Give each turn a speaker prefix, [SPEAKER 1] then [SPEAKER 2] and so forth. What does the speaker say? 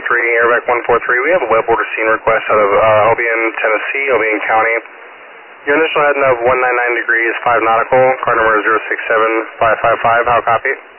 [SPEAKER 1] Airback 143. We have a web order scene request out of Albion, Tennessee, Albion County. Your initial heading of 199 degrees, 5 nautical, car number 067555. How copy?